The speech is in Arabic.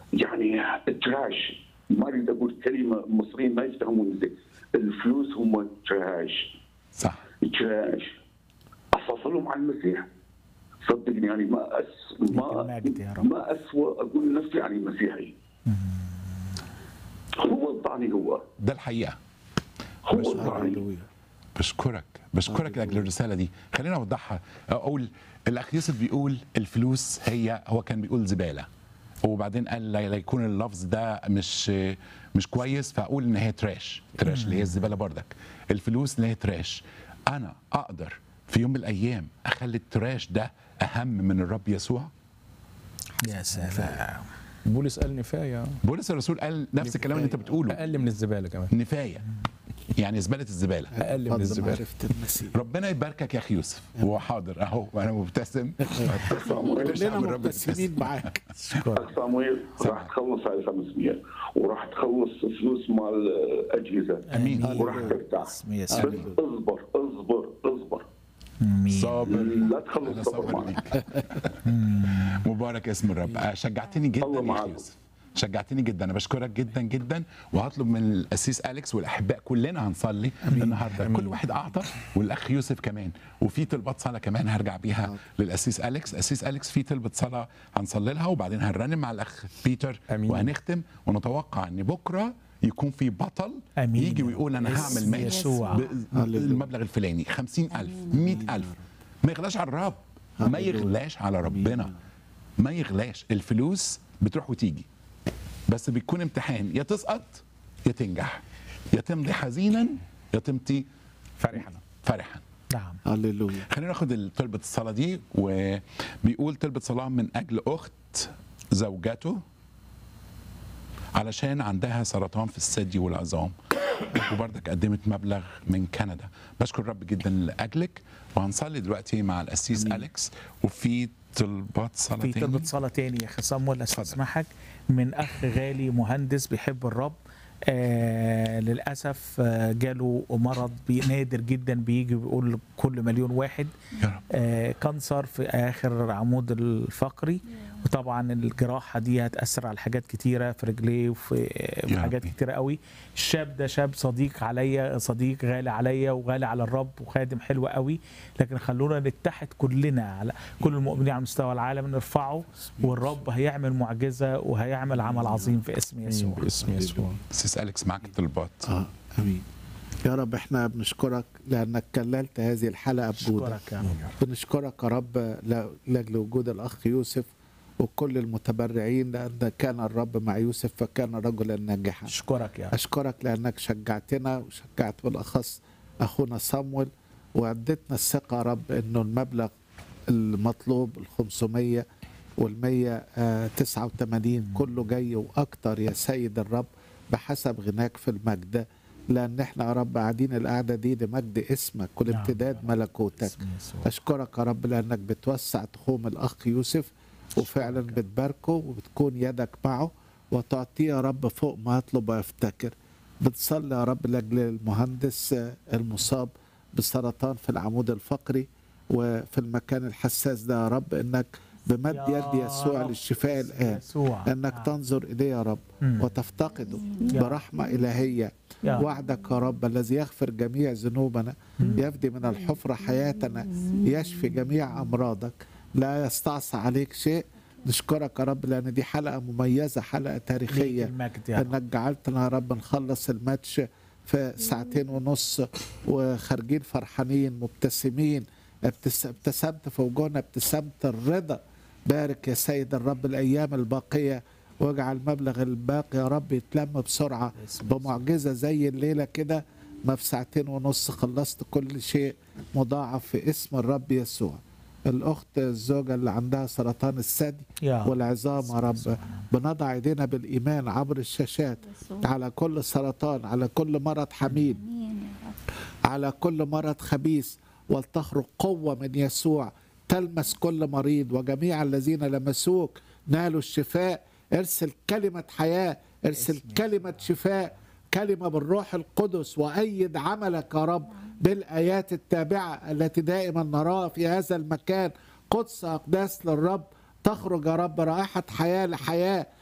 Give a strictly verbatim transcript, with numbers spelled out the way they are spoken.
يعني تراش، ما اريد اقول كلمه المصريين ما يفهمون زين، الفلوس هم تراش. صح. تراش اصلهم على المسيح. صدقني يعني ما أس ما المجد يا رب. ما اسوء اقول نفسي يعني مسيحي. هو الطعني، هو ده الحقيقه. هو الطعني. هللويا. بشكرك بشكرك لاجل الرساله دي. خلينا اوضحها. اقول الاخ يوسف بيقول الفلوس هي، هو كان بيقول زباله، وبعدين قال لا يكون اللفظ ده مش مش كويس، فاقول ان هي تراش. تراش اللي هي الزباله بردك. الفلوس اللي هي تراش. انا اقدر في يوم من الايام اخلي التراش ده اهم من الرب يسوع؟ يا سلام. بولس قال نفايه، بولس الرسول قال نفس الكلام اللي انت بتقوله. اقل من الزباله كمان، نفايه يعني زباله الزباله. اقل من فضل الزباله. معرفة المسيح. ربنا يباركك يا اخي يوسف. وهو حاضر اهو وانا مبتسم. كلنا مبتسمين معاك. اخ صامويل راح تخلص هاي خمسمية وراح تخلص فلوس مال اجهزه. امين. وراح ترتاح. اسم يسوع. بس اصبر اصبر اصبر، آمين. صابر. لا تخلص أنا صبر صابر معك. ليك. مبارك اسم الرب. آه، شجعتني جدا الله يا معاك. اخي يوسف. شجعتني جدا. انا بشكرك جدا جدا، وهطلب من القسيس اليكس والاحباء كلنا هنصلي النهارده. كل واحد اعطى، والاخ يوسف كمان، وفي طلبات صلاه كمان هرجع بيها للقسيس اليكس. القسيس اليكس في طلبه صلاه هنصلي لها، وبعدين هنرنم مع الاخ بيتر أمين. وهنختم، ونتوقع ان بكره يكون في بطل أمين. يجي ويقول انا هعمل اسم مال يسوع. ب- المبلغ الفلاني، خمسين ألف، مئة ألف. ما يغلاش على الرب، ما يغلاش على ربنا، ما يغلاش. الفلوس بتروح وتيجي، بس بيكون امتحان، يا تسقط يا تنجح، يا تمضي حزينا يا تمضي فرحا. فرحا. نعم. هللويا. خلينا ناخد طلبة الصلاة دي. وبيقول طلبة صلاة من أجل أخت زوجته علشان عندها سرطان في الثدي والعظام، وبرضك قدمت مبلغ من كندا. بشكر الرب جدا لأجلك، وهنصلي دلوقتي مع القسيس أليكس. وفي طلبات صلاة في تاني. طلبة صلاة تاني يا أخي صامويل اتفضل. أسمحك، من أخ غالي مهندس بيحب الرب. آه للأسف آه جاله مرض بي- نادر جدا، بيجي بيقول كل مليون واحد. يا رب. آه كانسر في آخر عمود الفقري، وطبعا الجراحة دي هتأثر على حاجات كتيرة في رجليه وفي في يا حاجات ربي. كتيرة قوي. الشاب ده شاب صديق عليا، صديق غالي عليا وغالي على الرب وخادم حلو قوي، لكن خلونا نتحد كلنا على كل المؤمنين على مستوى العالم، نرفعه، والرب هيعمل معجزة وهيعمل عمل عظيم في اسم يسوع. باسم يسوع. القسيس أليكس معك طلبات. آه امين. يا رب احنا بنشكرك لانك كللت هذه الحلقه بجودك. أشكرك يا رب. بنشكرك يا رب ل- لاجل وجود الاخ يوسف وكل المتبرعين، لان كان الرب مع يوسف فكان رجلا ناجحا. أشكرك يا رب. اشكرك لانك شجعتنا وشجعت بالاخص اخونا صامويل، واديتنا الثقه يا رب انه المبلغ المطلوب ال خمسمية وال مية وتسعة وثمانين كله جاي واكتر يا سيد الرب بحسب غناك في المجد، لان احنا يا رب قاعدين القعده دي لمجد اسمك ولامتداد ملكوتك. اسم يسوع. اشكرك يا رب لانك بتوسع تخوم الاخ يوسف، وفعلا بتباركه وبتكون يدك معه وتعطيه يا رب فوق ما يطلب ويفتكر. بتصلي يا رب لاجل المهندس المصاب بسرطان في العمود الفقري وفي المكان الحساس ده يا رب، انك بمد يا يد يسوع رب. للشفاء الان، يسوع. انك تنظر اليه يا رب مم. وتفتقده يا برحمه الهيه. يا رب. وعدك يا رب الذي يغفر جميع ذنوبنا، يفدي من الحفرة حياتنا، يشفي جميع أمراضك، لا يستعصى عليك شيء. نشكرك يا رب لأن دي حلقة مميزة، حلقة ليك تاريخية، المجد يا رب. أنك جعلتنا يا رب نخلص الماتش في ساعتين ونص وخارجين فرحانين مبتسمين. ابتس- ابتسمت في وجوهنا ابتسامة الرضا. بارك يا سيد الرب الأيام الباقية، واجعل المبلغ الباقي يا رب يتلم بسرعة بمعجزة زي الليلة كده، ما في ساعتين ونص خلصت كل شيء مضاعف في اسم الرب يسوع. الأخت الزوجة اللي عندها سرطان الثدي يا والعظام يا رب، بنضع ايدينا بالإيمان عبر الشاشات على كل سرطان، على كل مرض حميد، على كل مرض خبيث، ولتخرج قوة من يسوع تلمس كل مريض، وجميع الذين لمسوك نالوا الشفاء. ارسل كلمة حياة، ارسل كلمة شفاء، كلمة بالروح القدس، وأيد عملك يا رب بالآيات التابعة التي دائما نراها في هذا المكان. قدس أقداس للرب، تخرج يا رب رائحة حياة لحياة